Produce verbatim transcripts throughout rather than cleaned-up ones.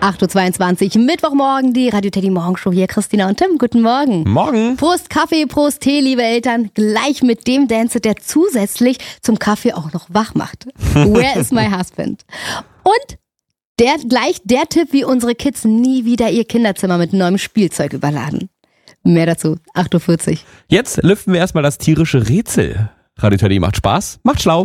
acht Uhr zweiundzwanzig, Mittwochmorgen, die Radio Teddy Morgenshow hier. Christina und Tim, guten Morgen. Morgen. Prost Kaffee, Prost Tee, liebe Eltern. Gleich mit dem Dance, der zusätzlich zum Kaffee auch noch wach macht. Where is my husband? Und der, gleich der Tipp, wie unsere Kids nie wieder ihr Kinderzimmer mit neuem Spielzeug überladen. Mehr dazu, acht Uhr vierzig. Jetzt lüften wir erstmal das tierische Rätsel. Radio Teddy macht Spaß, macht schlau.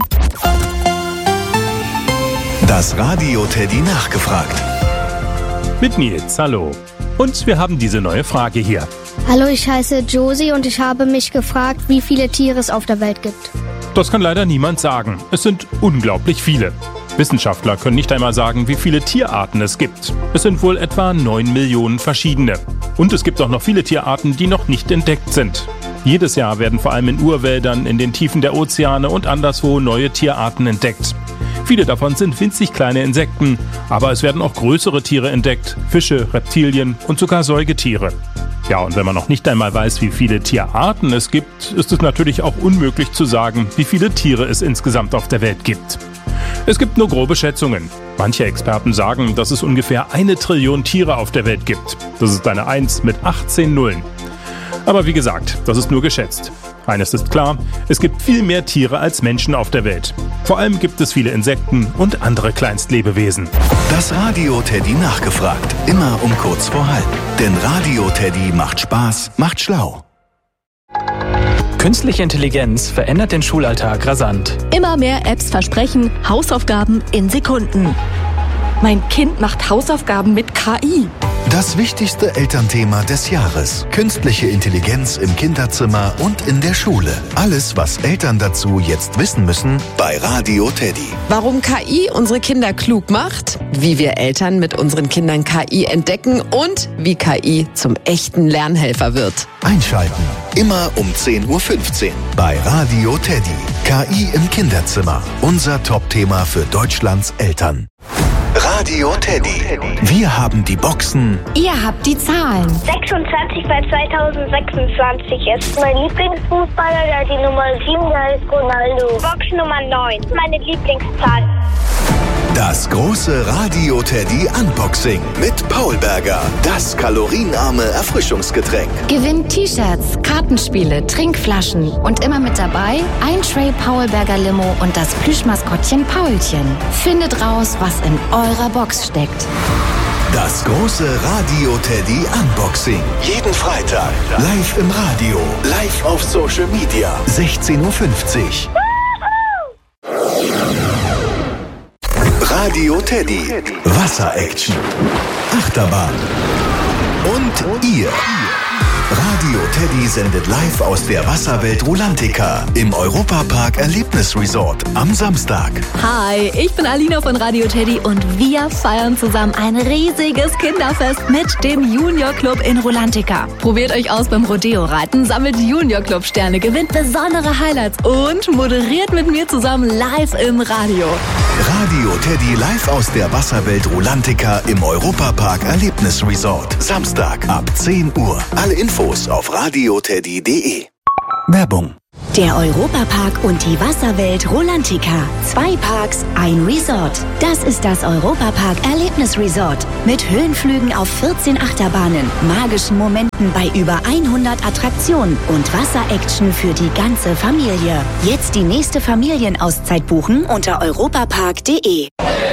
Das Radio Teddy nachgefragt. Mit Nils, hallo. Und wir haben diese neue Frage hier. Hallo, ich heiße Josie und ich habe mich gefragt, wie viele Tiere es auf der Welt gibt. Das kann leider niemand sagen. Es sind unglaublich viele. Wissenschaftler können nicht einmal sagen, wie viele Tierarten es gibt. Es sind wohl etwa neun Millionen verschiedene. Und es gibt auch noch viele Tierarten, die noch nicht entdeckt sind. Jedes Jahr werden vor allem in Urwäldern, in den Tiefen der Ozeane und anderswo neue Tierarten entdeckt. Viele davon sind winzig kleine Insekten, aber es werden auch größere Tiere entdeckt, Fische, Reptilien und sogar Säugetiere. Ja, und wenn man noch nicht einmal weiß, wie viele Tierarten es gibt, ist es natürlich auch unmöglich zu sagen, wie viele Tiere es insgesamt auf der Welt gibt. Es gibt nur grobe Schätzungen. Manche Experten sagen, dass es ungefähr eine Trillion Tiere auf der Welt gibt. Das ist eine eins mit achtzehn Nullen. Aber wie gesagt, das ist nur geschätzt. Eines ist klar, es gibt viel mehr Tiere als Menschen auf der Welt. Vor allem gibt es viele Insekten und andere Kleinstlebewesen. Das Radio Teddy nachgefragt. Immer um kurz vor halb. Denn Radio Teddy macht Spaß, macht schlau. Künstliche Intelligenz verändert den Schulalltag rasant. Immer mehr Apps versprechen Hausaufgaben in Sekunden. Mein Kind macht Hausaufgaben mit K I. Das wichtigste Elternthema des Jahres. Künstliche Intelligenz im Kinderzimmer und in der Schule. Alles, was Eltern dazu jetzt wissen müssen, bei Radio Teddy. Warum K I unsere Kinder klug macht, wie wir Eltern mit unseren Kindern K I entdecken und wie K I zum echten Lernhelfer wird. Einschalten. Immer um zehn Uhr fünfzehn bei Radio Teddy. K I im Kinderzimmer. Unser Top-Thema für Deutschlands Eltern. Radio Teddy. Wir haben die Boxen. Ihr habt die Zahlen. sechsundzwanzig bei zweitausendsechsundzwanzig ist mein Lieblingsfußballer, der die Nummer sieben, der ist Ronaldo. Box Nummer neun, meine Lieblingszahl. Das große Radio Teddy Unboxing mit Paul Berger. Das kalorienarme Erfrischungsgetränk. Gewinnt T-Shirts, Kartenspiele, Trinkflaschen und immer mit dabei ein Tray Paul Berger Limo und das Plüschmaskottchen Paulchen. Findet raus, was in eurer Box steckt. Das große Radio Teddy Unboxing. Jeden Freitag. Live im Radio. Live auf Social Media. sechzehn Uhr fünfzig. Radio Teddy. Wasser-Action. Achterbahn. Und ihr. Radio Teddy sendet live aus der Wasserwelt Rulantica im Europapark Erlebnisresort am Samstag. Hi, ich bin Alina von Radio Teddy und wir feiern zusammen ein riesiges Kinderfest mit dem Junior Club in Rulantica. Probiert euch aus beim Rodeo-Reiten, sammelt Junior Club Sterne, gewinnt besondere Highlights und moderiert mit mir zusammen live im Radio. Radio Teddy live aus der Wasserwelt Rulantica im Europapark Erlebnisresort. Samstag ab zehn Uhr. Alle Infos auf radioteddy punkt de. Werbung. Der Europapark und die Wasserwelt Rulantica. Zwei Parks, ein Resort. Das ist das Europapark Erlebnisresort. Mit Höhenflügen auf vierzehn Achterbahnen, magischen Momenten bei über hundert Attraktionen und Wasseraction für die ganze Familie. Jetzt die nächste Familienauszeit buchen unter europapark punkt de.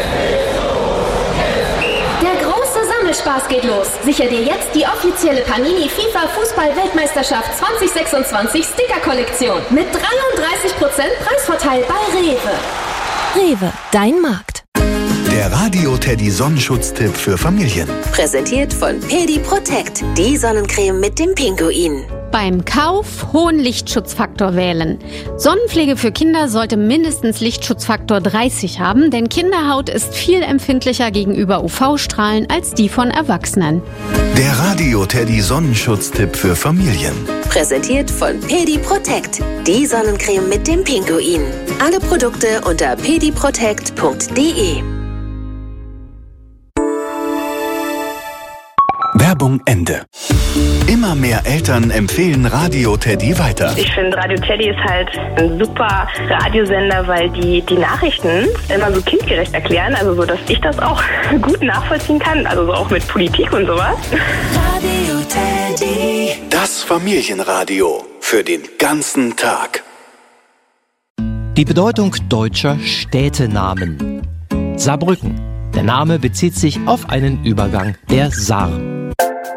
Spaß geht los. Sicher dir jetzt die offizielle Panini FIFA Fußball-Weltmeisterschaft zwanzig sechsundzwanzig Sticker-Kollektion mit dreiunddreißig Prozent Preisvorteil bei Rewe. Rewe, dein Markt. Der Radio Teddy Sonnenschutztipp für Familien. Präsentiert von Pedi Protect, die Sonnencreme mit dem Pinguin. Beim Kauf hohen Lichtschutzfaktor wählen. Sonnenpflege für Kinder sollte mindestens Lichtschutzfaktor dreißig haben, denn Kinderhaut ist viel empfindlicher gegenüber U V-Strahlen als die von Erwachsenen. Der Radio Teddy Sonnenschutztipp für Familien. Präsentiert von Pedi Protect, die Sonnencreme mit dem Pinguin. Alle Produkte unter pedi protect punkt de. Werbung Ende. Immer mehr Eltern empfehlen Radio Teddy weiter. Ich finde, Radio Teddy ist halt ein super Radiosender, weil die die Nachrichten immer so kindgerecht erklären, also so, dass ich das auch gut nachvollziehen kann, also so auch mit Politik und sowas. Radio Teddy. Das Familienradio für den ganzen Tag. Die Bedeutung deutscher Städtenamen. Saarbrücken. Der Name bezieht sich auf einen Übergang der Saar.